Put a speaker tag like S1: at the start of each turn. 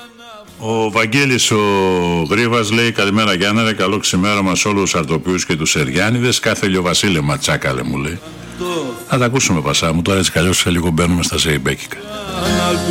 S1: Ο Βαγγέλης ο Γρήβας λέει: καλημέρα Γιάννερε, καλό ξημέρωμα σε όλους τους αρτοποιούς και τους Σεριάνιδες. Κάθε ηλιοβασίλεμα τσάκαλε μου λέει. Θα τα ακούσουμε Πασά μου, τώρα έτσι καλώς σε λίγο μπαίνουμε στα Σεϊμπέκικα.